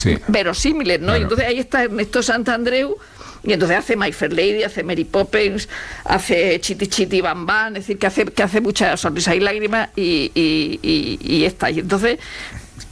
verosímiles, ¿no? Claro. Y entonces ahí está Ernesto Santandreu, y entonces hace My Fair Lady, hace Mary Poppins, hace Chitty Chitty Bam Bam, es decir, que hace muchas sonrisas y lágrimas y esta. Y entonces,